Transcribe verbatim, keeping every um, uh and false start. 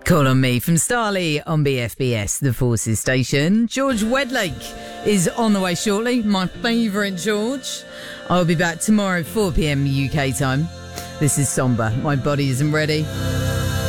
Call on me from Starley on B F B S, the Forces station. George Wedlake is on the way shortly, my favourite George. I'll be back tomorrow, four p.m. U K time. This is Somber. My body isn't ready.